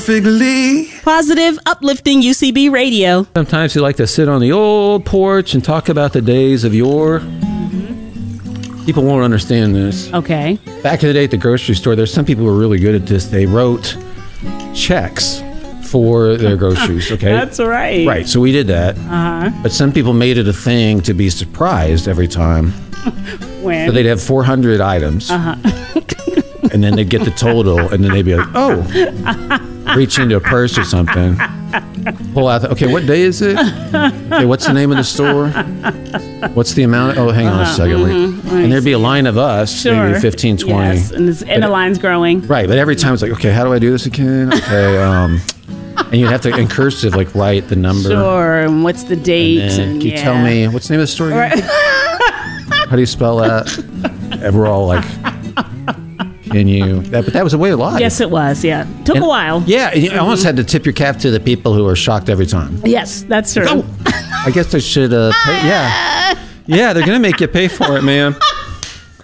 Positive, uplifting UCB radio. Sometimes you like to sit on the old porch and talk about the days of yore. People won't understand this. Okay. Back in the day at the grocery store, there's some people who were really good at this. They wrote checks for their groceries, okay? That's right. Right, so we did that. But some people made it a thing to be surprised every time. When? So they'd have 400 items. And then they'd get the total, and then they'd be like, oh, reach into a purse or something, pull out, okay, what day is it? Okay, what's the name of the store? What's the amount? Oh, hang on a second. And there'd be a line of us, maybe 15, 20. Yes, and the line's growing. Right, but every time it's like, okay, how do I do this again? Okay, and you'd have to, in cursive, like, write the number. Sure, and what's the date? Can you tell me, what's the name of the store again? How do you spell that? And we're all like... But that was a way of life. Yes, it was. Yeah, took a while. Yeah, you almost had to tip your cap to the people who were shocked every time. Yes, that's true. Oh, I guess they should pay. Yeah, they're gonna make you pay for it, man.